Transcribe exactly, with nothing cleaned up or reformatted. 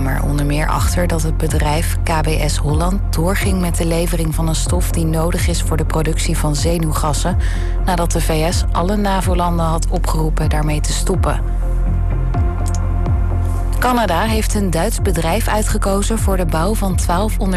kwamen er onder meer achter dat het bedrijf K B S Holland doorging met de levering van een stof die nodig is voor de productie van zenuwgassen, nadat de V S alle NAVO-landen had opgeroepen daarmee te stoppen. Canada heeft een Duits bedrijf uitgekozen voor de bouw van twaalf onder